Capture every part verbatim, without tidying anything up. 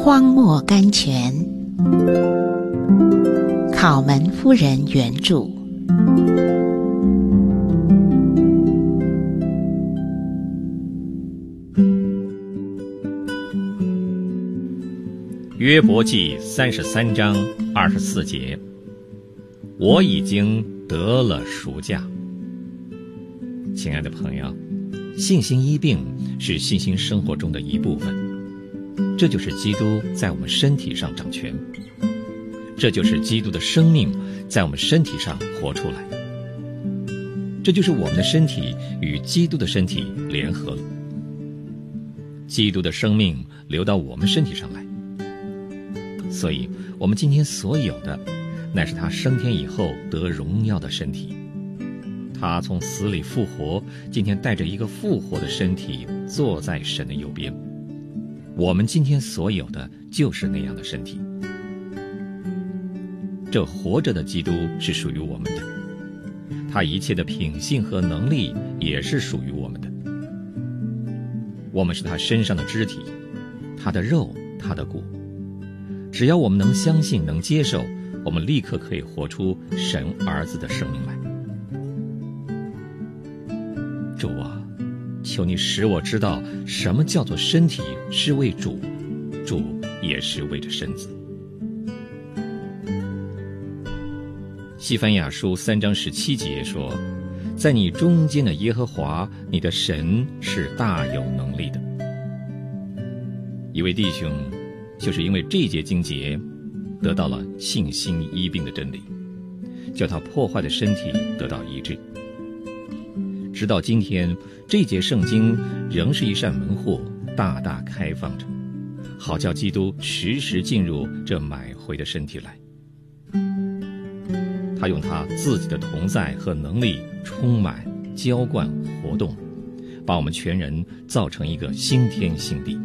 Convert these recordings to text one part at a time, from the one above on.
荒漠甘泉，考门夫人原著。 约伯记三十三章二十四节，我已经得了赎价。亲爱的朋友，信心医病是信心生活中的一部分，这就是基督在我们身体上掌权，这就是基督的生命在我们身体上活出来，这就是我们的身体与基督的身体联合了，基督的生命流到我们身体上来。所以我们今天所有的乃是他升天以后得荣耀的身体，他从死里复活，今天带着一个复活的身体坐在神的右边。我们今天所有的就是那样的身体。这活着的基督是属于我们的，他一切的品性和能力也是属于我们的。我们是他身上的肢体，他的肉，他的骨。只要我们能相信，能接受，我们立刻可以活出神儿子的生命来。主啊，求你使我知道什么叫做身体是为主，主也是为着身子。西番雅书三章十七节说，在你中间的耶和华，你的神是大有能力的。一位弟兄就是因为这节经节得到了信心医病的真理，叫他破坏的身体得到医治。直到今天，这节圣经仍是一扇门户，大大开放着，好叫基督时时进入这买回的身体来。他用他自己的同在和能力充满、浇灌、活动，把我们全人造成一个新天新地。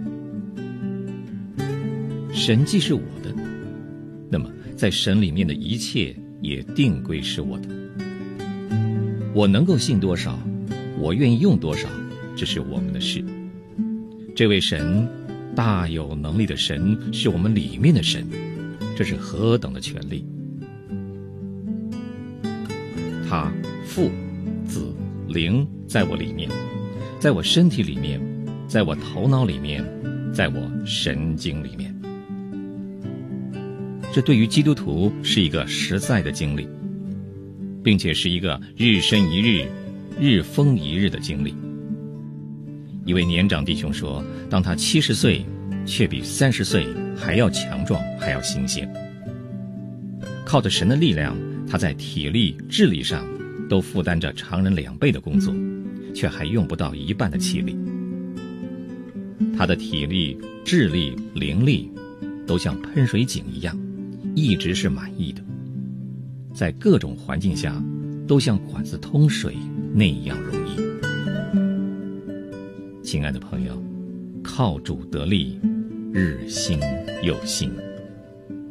神既是我的，那么在神里面的一切也定归是我的。我能够信多少，我愿意用多少，这是我们的事。这位神，大有能力的神，是我们里面的神，这是何等的权利！他父、子、灵在我里面，在我身体里面，在我头脑里面，在我神经里面。这对于基督徒是一个实在的经历，并且是一个日升一日、日丰一日的经历。一位年长弟兄说，当他七十岁，却比三十岁还要强壮，还要新鲜。靠着神的力量，他在体力、智力上都负担着常人两倍的工作，却还用不到一半的气力。他的体力、智力、灵力都像喷水井一样，一直是满意的，在各种环境下都像管子通水那样容易。亲爱的朋友，靠主得力，日新又新。